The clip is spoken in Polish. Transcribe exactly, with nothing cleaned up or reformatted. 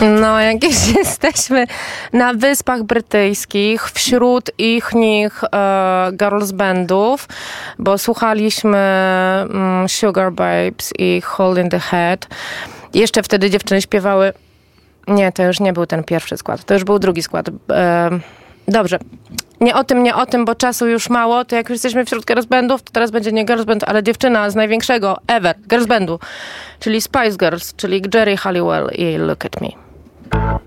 No, jakieś jesteśmy na Wyspach Brytyjskich, wśród ich nich e, girls bandów, bo słuchaliśmy mm, Sugar Babes i Hole in the Head. Jeszcze wtedy dziewczyny śpiewały... Nie, to już nie był ten pierwszy skład, to już był drugi skład. E, dobrze. Nie o tym, nie o tym, bo czasu już mało, to jak już jesteśmy wśród girls bandów, to teraz będzie nie girls band, ale dziewczyna z największego ever girls bandu, czyli Spice Girls, czyli Geri Halliwell i Look at Me.